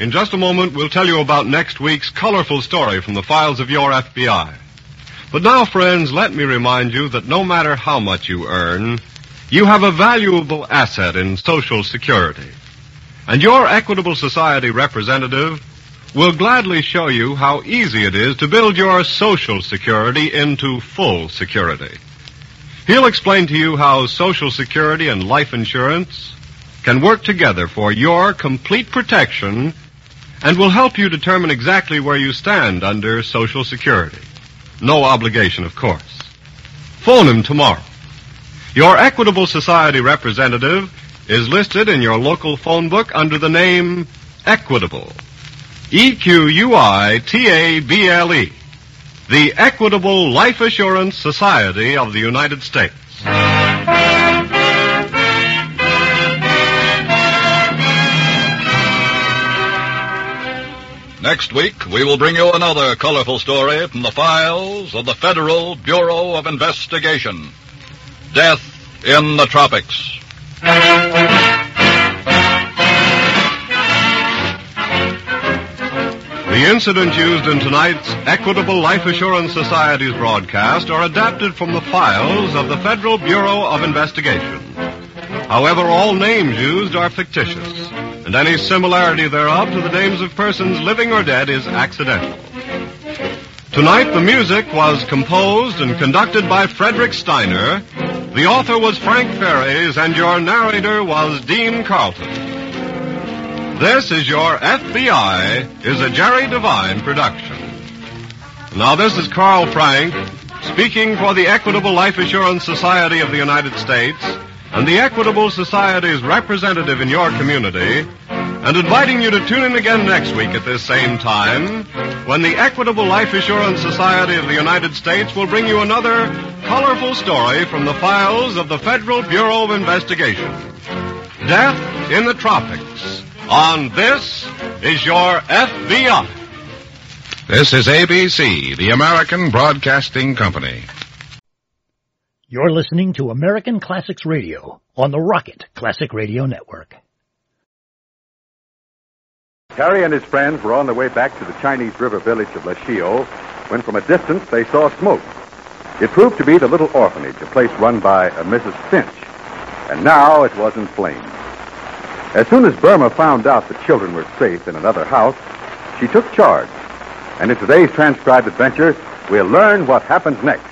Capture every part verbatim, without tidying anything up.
In just a moment, we'll tell you about next week's colorful story from the files of your F B I. But now, friends, let me remind you that no matter how much you earn, you have a valuable asset in Social Security. And your Equitable Society representative will gladly show you how easy it is to build your Social Security into full security. He'll explain to you how Social Security and life insurance can work together for your complete protection and will help you determine exactly where you stand under Social Security. No obligation, of course. Phone him tomorrow. Your Equitable Society representative is listed in your local phone book under the name Equitable. E Q U I T A B L E. The Equitable Life Assurance Society of the United States. Next week, we will bring you another colorful story from the files of the Federal Bureau of Investigation. Death in the Tropics. The incidents used in tonight's Equitable Life Assurance Society's broadcast are adapted from the files of the Federal Bureau of Investigation. However, all names used are fictitious, and any similarity thereof to the names of persons living or dead is accidental. Tonight, the music was composed and conducted by Frederick Steiner. The author was Frank Ferries, and your narrator was Dean Carlton. This is Your F B I is a Jerry Devine production. Now, this is Carl Frank speaking for the Equitable Life Assurance Society of the United States and the Equitable Society's representative in your community, and inviting you to tune in again next week at this same time when the Equitable Life Assurance Society of the United States will bring you another colorful story from the files of the Federal Bureau of Investigation. Death in the Tropics. On This is Your F B I. This is A B C, the American Broadcasting Company. You're listening to American Classics Radio on the Rocket Classic Radio Network. Terry and his friends were on their way back to the Chinese river village of Lashio when from a distance they saw smoke. It proved to be the little orphanage, a place run by a Missus Finch. And now it was in flames. As soon as Burma found out the children were safe in another house, she took charge. And in today's transcribed adventure, we'll learn what happens next.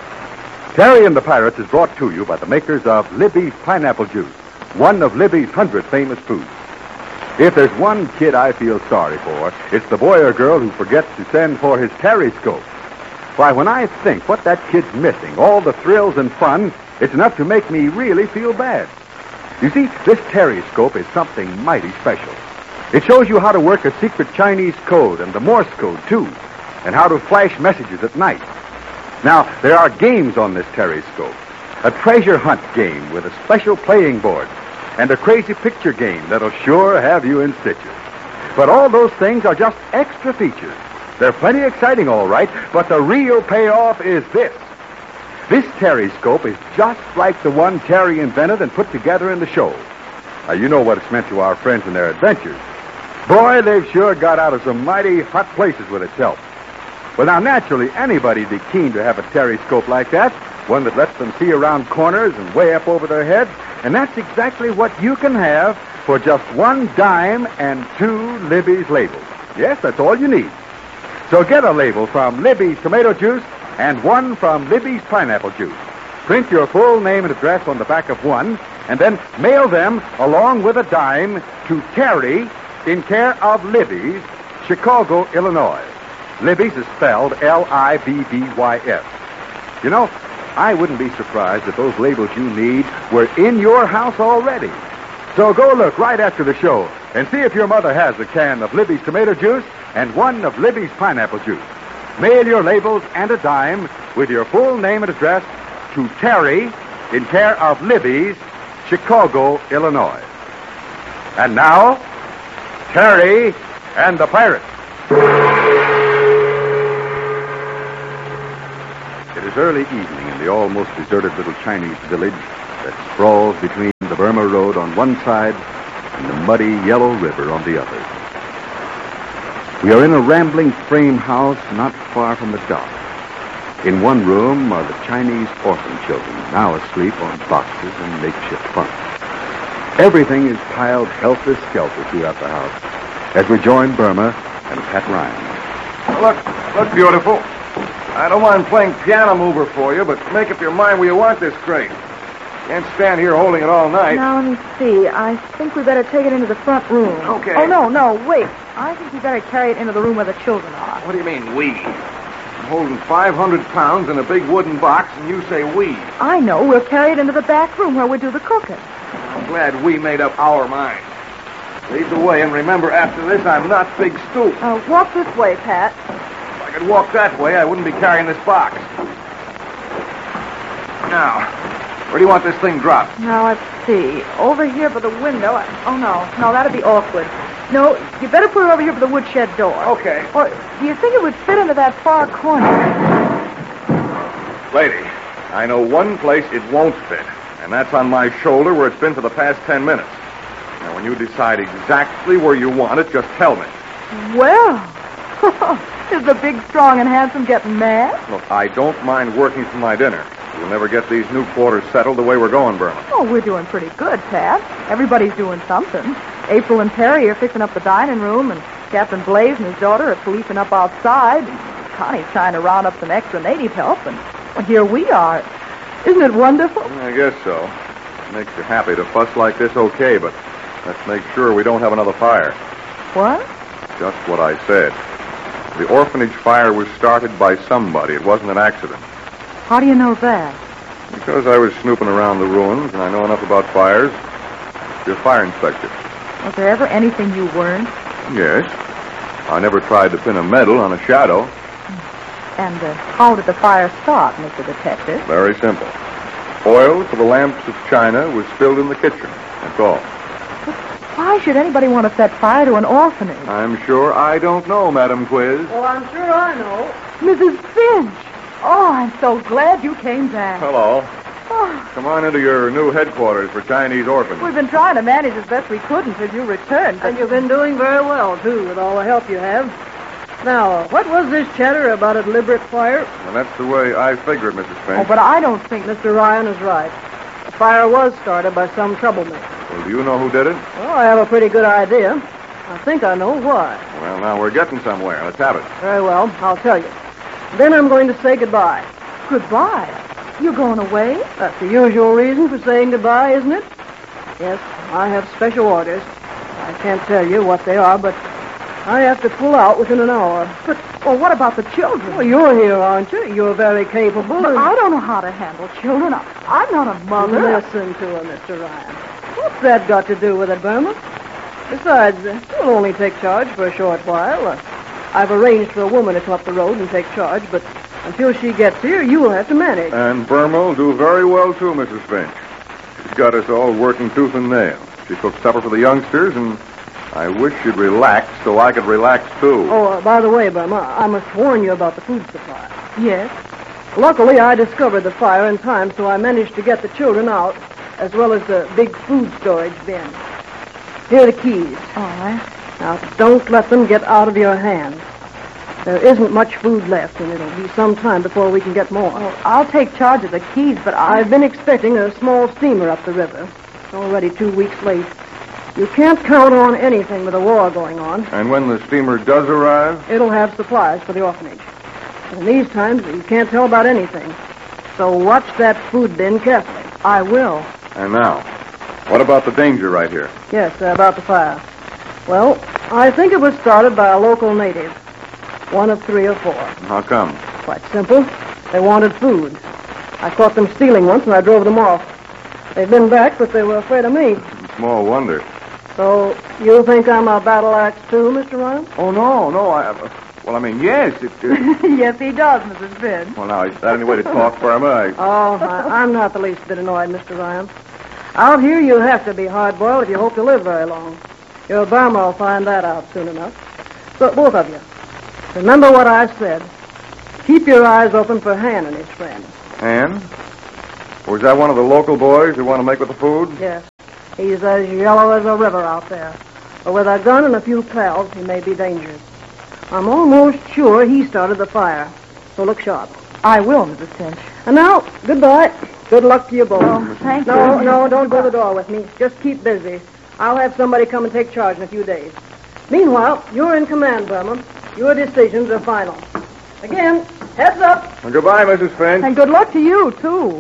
Terry and the Pirates is brought to you by the makers of Libby's Pineapple Juice, one of Libby's hundred famous foods. If there's one kid I feel sorry for, it's the boy or girl who forgets to send for his Terryscope. Why, when I think what that kid's missing, all the thrills and fun, it's enough to make me really feel bad. You see, this Terryscope is something mighty special. It shows you how to work a secret Chinese code and the Morse code, too, and how to flash messages at night. Now, there are games on this Terryscope. A treasure hunt game with a special playing board, and a crazy picture game that'll sure have you in stitches. But all those things are just extra features. They're plenty exciting, all right, but the real payoff is this. This Terryscope is just like the one Terry invented and put together in the show. Now, you know what it's meant to our friends and their adventures. Boy, they've sure got out of some mighty hot places with its help. Well, now, naturally, anybody'd be keen to have a Terryscope like that, one that lets them see around corners and way up over their heads, and that's exactly what you can have for just one dime and two Libby's labels. Yes, that's all you need. So get a label from Libby's Tomato Juice and one from Libby's Pineapple Juice. Print your full name and address on the back of one, and then mail them along with a dime to Terry in care of Libby's, Chicago, Illinois. Libby's is spelled L I B B Y S. You know, I wouldn't be surprised if those labels you need were in your house already. So go look right after the show and see if your mother has a can of Libby's Tomato Juice and one of Libby's Pineapple Juice. Mail your labels and a dime with your full name and address to Terry in care of Libby's, Chicago, Illinois. And now, Terry and the Pirates. It is early evening in the almost deserted little Chinese village that sprawls between the Burma Road on one side and the muddy yellow river on the other. We are in a rambling frame house not far from the dock. In one room are the Chinese orphan children, now asleep on boxes and makeshift bunks. Everything is piled helter-skelter throughout the house as we join Burma and Pat Ryan. Look, look beautiful. I don't mind playing piano mover for you, but make up your mind where you want this crate. Can't stand here holding it all night. Now, let me see. I think we better take it into the front room. Okay. Oh, no, no, wait. I think we better carry it into the room where the children are. What do you mean, we? I'm holding five hundred pounds in a big wooden box, and you say we. I know. We'll carry it into the back room where we do the cooking. I'm glad we made up our minds. Lead the way, and remember, after this, I'm not Big Stoop. Uh, walk this way, Pat. If I could walk that way, I wouldn't be carrying this box. Now, where do you want this thing dropped? Now, let's see. Over here by the window. I... Oh, no. No, that'd be awkward. No, you better put it over here by the woodshed door. Okay. Or do you think it would fit into that far corner? Lady, I know one place it won't fit, and that's on my shoulder where it's been for the past ten minutes. Now, when you decide exactly where you want it, just tell me. Well, is the big, strong, and handsome getting mad? Look, I don't mind working for my dinner. We'll never get these new quarters settled the way we're going, Burma. Oh, we're doing pretty good, Pat. Everybody's doing something. April and Perry are fixing up the dining room, and Captain Blaze and his daughter are policing up outside. And Connie's trying to round up some extra native help, and well, here we are. Isn't it wonderful? I guess so. It makes you happy to fuss like this, okay, but let's make sure we don't have another fire. What? Just what I said. The orphanage fire was started by somebody. It wasn't an accident. How do you know that? Because I was snooping around the ruins, and I know enough about fires. You're a fire inspector. Was there ever anything you weren't? Yes. I never tried to pin a medal on a shadow. And uh, how did the fire start, Mister Detective? Very simple. Oil for the lamps of China was spilled in the kitchen. That's all. But why should anybody want to set fire to an orphanage? I'm sure I don't know, Madam Quiz. Oh, I'm sure I know. Missus Finch! Oh, I'm so glad you came back. Hello. Oh, Come on into your new headquarters for Chinese orphans. we've been trying to manage as best we could until you returned. But And you've been doing very well, too, with all the help you have. Now, what was this chatter about a deliberate fire? And that's the way I figure it, Missus Oh, Finch. but I don't think... Mister Ryan is right. The fire was started by some troublemaker. Well, do you know who did it? Well, I have a pretty good idea. I think I know why. Well, now we're getting somewhere. Let's have it. Very well, I'll tell you. Then I'm going to say goodbye. Goodbye. You're going away? That's the usual reason for saying goodbye, isn't it? Yes, I have special orders. I can't tell you what they are, but I have to pull out within an hour. But, well, what about the children? Well, you're here, aren't you? You're very capable. But I don't know how to handle children. I, I'm not a mother. Listen to her, Mister Ryan. What's that got to do with it, Burma? Besides, uh, you'll only take charge for a short while. Uh, I've arranged for a woman to come up the road and take charge, but until she gets here, you'll have to manage. And Burma will do very well, too, Missus Finch. She's got us all working tooth and nail. She cooked supper for the youngsters, and I wish you'd relax so I could relax, too. Oh, uh, by the way, Burma, I must warn you about the food supply. Yes. Luckily, I discovered the fire in time, so I managed to get the children out, as well as the big food storage bin. Here are the keys. All right. Now, don't let them get out of your hands. There isn't much food left, and it'll be some time before we can get more. Well, I'll take charge of the keys, but I... I've been expecting a small steamer up the river. It's already two weeks late. You can't count on anything with a war going on. And when the steamer does arrive? It'll have supplies for the orphanage. But in these times, you can't tell about anything. So watch that food bin carefully. I will. And now, what about the danger right here? Yes, uh, about the fire. Well, I think it was started by a local native. One of three or four. How come? Quite simple. They wanted food. I caught them stealing once, and I drove them off. They've been back, but they were afraid of me. Small wonder. So, you think I'm a battle axe, too, Mister Ryan? Oh, no, no. I, uh, well, I mean, yes. It, uh, Yes, he does, Missus Finch. well, now, is that any way to talk, Burma? I, Oh, I, I'm not the least bit annoyed, Mister Ryan. Out here, you have to be hard-boiled if you hope to live very long. Your Burma will find that out soon enough. So, both of you, remember what I said. Keep your eyes open for Han and his friends. Han? Was that one of the local boys who want to make with the food? Yes. He's as yellow as a river out there. But with a gun and a few pals, he may be dangerous. I'm almost sure he started the fire. So look sharp. I will, Missus Finch. And now, goodbye. Good luck to you both. Oh, thank no, you. No, no, don't go to the door with me. Just keep busy. I'll have somebody come and take charge in a few days. Meanwhile, you're in command, Burma. Your decisions are final. Again, heads up. Well, goodbye, Missus Finch. And good luck to you, too.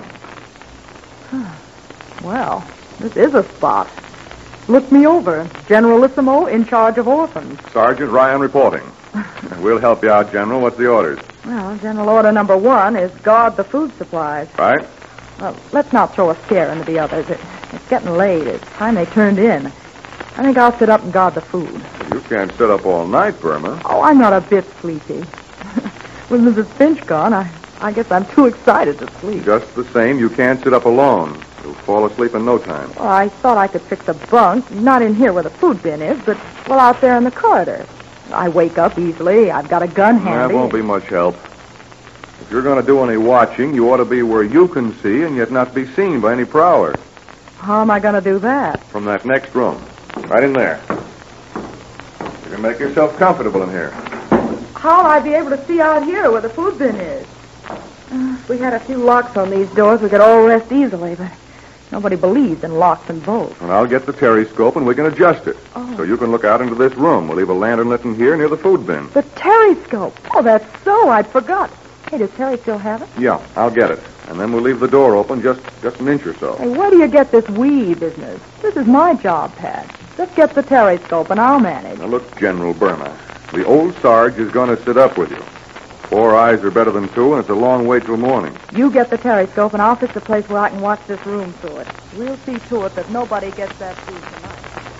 Well, this is a spot. Look me over. Generalissimo in charge of orphans. Sergeant Ryan reporting. We'll help you out, General. What's the orders? Well, general order number one is guard the food supplies. Right. Well, let's not throw a scare into the others. It, it's getting late. It's time they turned in. I think I'll sit up and guard the food. You can't sit up all night, Burma. Oh, I'm not a bit sleepy. With Missus Finch gone, I, I guess I'm too excited to sleep. Just the same, you can't sit up alone. You'll fall asleep in no time. Well, I thought I could fix a bunk, not in here where the food bin is, but, well, out there in the corridor. I wake up easily. I've got a gun handy. That won't be much help. If you're going to do any watching, you ought to be where you can see and yet not be seen by any prowler. How am I going to do that? From that next room. Right in there. You can make yourself comfortable in here. How'll I be able to see out here where the food bin is? Uh, if we had a few locks on these doors, we could all rest easily, but nobody believes in locks and bolts. And I'll get the periscope and we can adjust it. Oh. So you can look out into this room. We'll leave a lantern lit in here near the food bin. The periscope. Oh, that's so. I'd forgot. Hey, does Terry still have it? Yeah, I'll get it. And then we'll leave the door open just, just an inch or so. Hey, where do you get this we business? This is my job, Pat. Just get the periscope and I'll manage. Now look, General Burma. The old Sarge is going to sit up with you. Four eyes are better than two, and it's a long wait till morning. You get the periscope, and I'll fix a place where I can watch this room through it. We'll see to it that nobody gets that food tonight.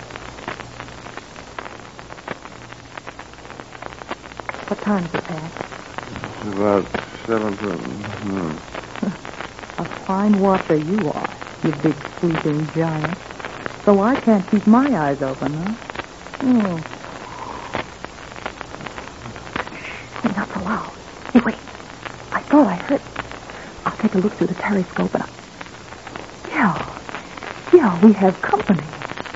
What time is it, Pat? It's about seven thirty. Hmm. A fine watcher you are, you big sleeping giant. So I can't keep my eyes open, huh? Oh. Shh, not so loud. Hey, wait. I thought I heard. I'll take a look through the periscope and I... Yeah. Yeah, we have company.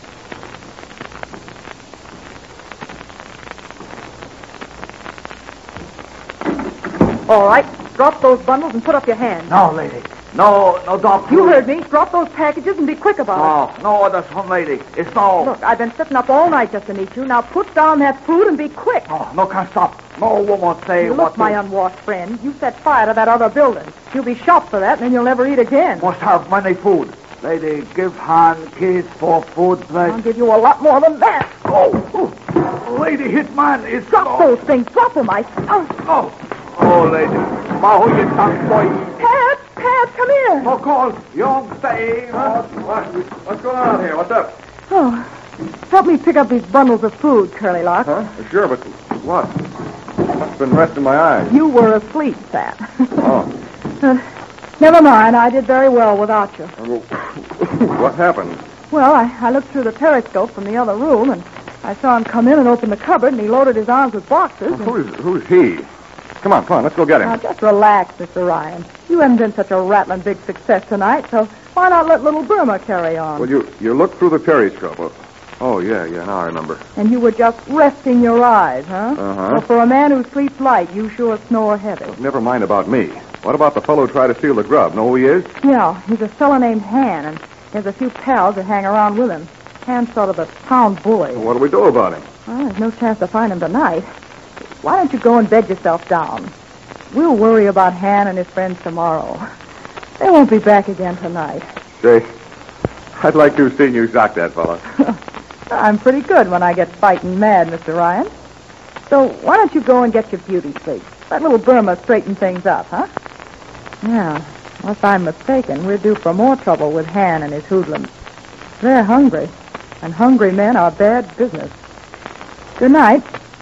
All right. Drop those bundles and put up your hands. No, lady. No, no, don't. You heard me. Drop those packages and be quick about it. No, no, that's one lady. It's no. Look, I've been sitting up all night just to meet you. Now put down that food and be quick. No, no, can't stop. No woman say You what look, my to... unwashed friend. You set fire to that other building. You'll be shot for that, and then you'll never eat again. Must have money food. Lady, give hand kiss for food, please. I'll give you a lot more than that. Oh, oh. Lady, hit man. It's... Drop oh. those things. Drop them, I... Oh. Oh, oh, lady. Maho, you tongue boy. Pat, Pat, come here. No call. Young stay. What? What's going on here? What's up? Oh, help me pick up these bundles of food, Curly Lock. Huh? Sure, but what? I've been resting my eyes. You were asleep, Pat. Oh. uh, never mind. I did very well without you. What happened? Well, I, I looked through the periscope from the other room, and I saw him come in and open the cupboard, and he loaded his arms with boxes. Well, who's, who's he? Come on, come on, let's go get him. Now, just relax, Mister Ryan. You haven't been such a rattling big success tonight, so why not let little Burma carry on? Well, you, you looked through the periscope. Oh, oh, yeah, yeah, now I remember. And you were just resting your eyes, huh? Uh-huh. Well, for a man who sleeps light, you sure snore heavy. Never mind about me. What about the fellow who tried to steal the grub? Know who he is? Yeah, he's a fellow named Han, and there's a few pals that hang around with him. Han's sort of a town bully. Well, what do we do about him? Well, there's no chance to find him tonight. Why don't you go and bed yourself down? We'll worry about Han and his friends tomorrow. They won't be back again tonight. Say, I'd like to have seen you sock that fellow. I'm pretty good when I get fighting mad, Mister Ryan. So why don't you go and get your beauty sleep? Let little Burma straighten things up, huh? Yeah, unless I'm mistaken, we're due for more trouble with Han and his hoodlums. They're hungry, and hungry men are bad business. Good night.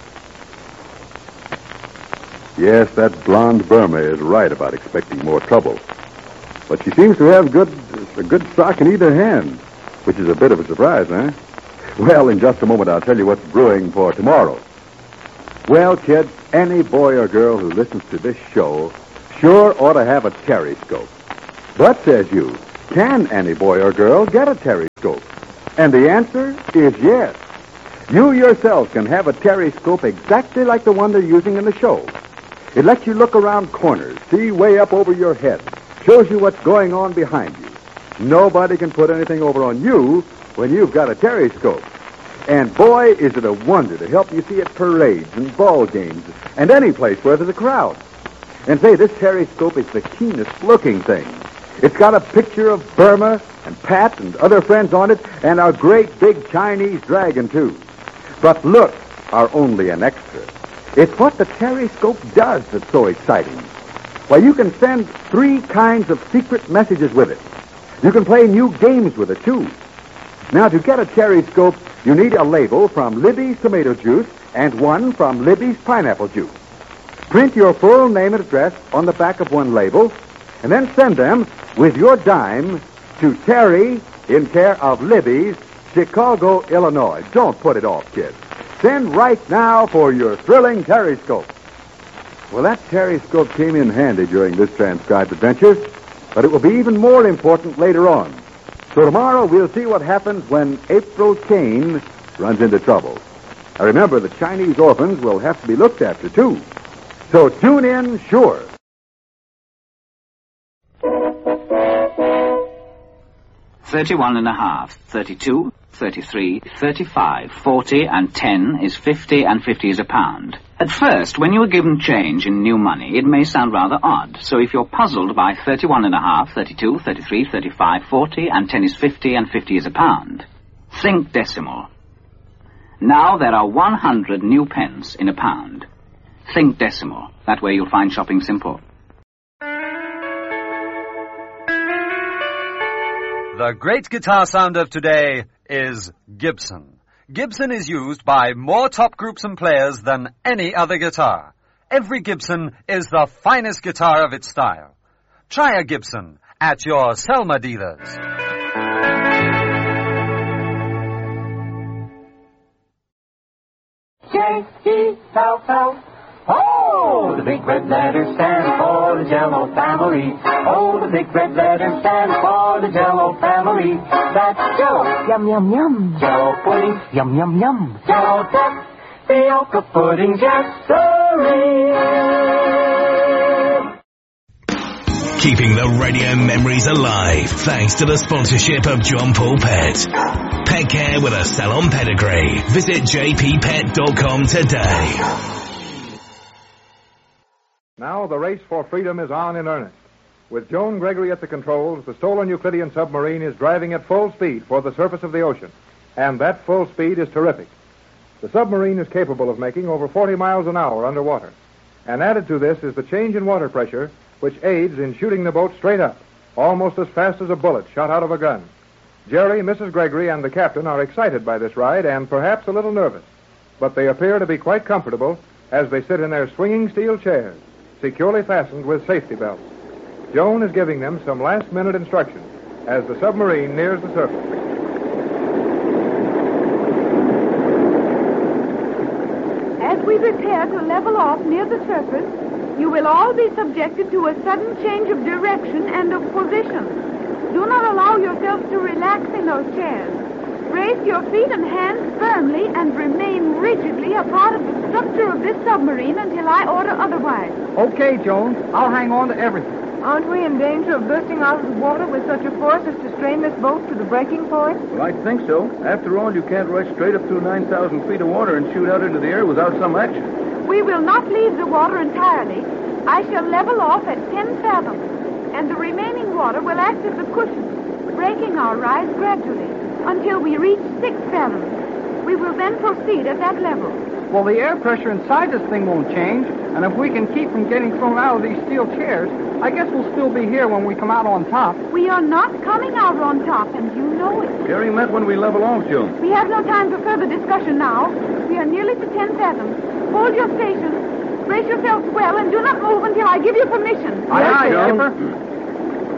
Yes, that blonde Burma is right about expecting more trouble. But she seems to have good, a good sock in either hand, which is a bit of a surprise, huh? Well, in just a moment, I'll tell you what's brewing for tomorrow. Well, kids, any boy or girl who listens to this show sure ought to have a periscope. But, says you, can any boy or girl get a periscope? And the answer is yes. You yourself can have a Terryscope exactly like the one they're using in the show. It lets you look around corners, see way up over your head, shows you what's going on behind you. Nobody can put anything over on you when you've got a Terryscope. And boy, is it a wonder to help you see at parades and ball games and any place where there's a crowd. And say, this Terryscope is the keenest looking thing. It's got a picture of Burma and Pat and other friends on it and our great big Chinese dragon, too. But look are only an extra. It's what the Terryscope does that's so exciting. Why, you can send three kinds of secret messages with it. You can play new games with it, too. Now, to get a Terryscope, you need a label from Libby's tomato juice and one from Libby's pineapple juice. Print your full name and address on the back of one label, and then send them with your dime to Terry in care of Libby's, Chicago, Illinois. Don't put it off, kids. Send right now for your thrilling Terryscope. Well, that Terryscope came in handy during this transcribed adventure, but it will be even more important later on. So tomorrow we'll see what happens when April Kane runs into trouble. Now remember, the Chinese orphans will have to be looked after, too. So tune in, sure. Thirty-one and a half, thirty-two, thirty-three, thirty-five, forty, and ten is fifty, and fifty is a pound. At first, when you are given change in new money, it may sound rather odd. So if you're puzzled by thirty-one and a half, thirty-two, thirty-three, thirty-five, forty, and ten is fifty, and fifty is a pound, think decimal. Now there are one hundred new pence in a pound. Think decimal. That way you'll find shopping simple. The great guitar sound of today is Gibson. Gibson is used by more top groups and players than any other guitar. Every Gibson is the finest guitar of its style. Try a Gibson at your Selma dealers. J E L L. Oh, the big red letters stand for the Jell-O family. Oh, the big red letters stand for the Jell-O family. That's Jell-O. Yum, yum, yum. Jell-O pudding. Yum, yum, yum. Jell-O duck. Fiocca pudding, Jessery. Keeping the radio memories alive thanks to the sponsorship of John Paul Pet. Pet care with a salon pedigree. Visit j p pet dot com today. Now the race for freedom is on in earnest. With Joan Gregory at the controls, the stolen Euclidean submarine is driving at full speed for the surface of the ocean. And that full speed is terrific. The submarine is capable of making over forty miles an hour underwater. And added to this is the change in water pressure, which aids in shooting the boat straight up, almost as fast as a bullet shot out of a gun. Jerry, Missus Gregory, and the captain are excited by this ride and perhaps a little nervous. But they appear to be quite comfortable as they sit in their swinging steel chairs, securely fastened with safety belts. Joan is giving them some last-minute instructions as the submarine nears the surface. As we prepare to level off near the surface, you will all be subjected to a sudden change of direction and of position. Do not allow yourselves to relax in those chairs. Brace your feet and hands firmly and remain rigidly a part of the structure of this submarine until I order otherwise. Okay, Joan. I'll hang on to everything. Aren't we in danger of bursting out of the water with such a force as to strain this boat to the breaking point? Well, I think so. After all, you can't rush straight up through nine thousand feet of water and shoot out into the air without some action. We will not leave the water entirely. I shall level off at ten fathoms, and the remaining water will act as a cushion, breaking our rise gradually until we reach six fathoms. We will then proceed at that level. Well, the air pressure inside this thing won't change, and if we can keep from getting thrown out of these steel chairs, I guess we'll still be here when we come out on top. We are not coming out on top, and you know it. Jerry meant when we level off, Joan. We have no time for further discussion now. We are nearly to ten fathoms. Hold your stations. Brace yourselves well, and do not move until I give you permission. Aye, aye, Skipper.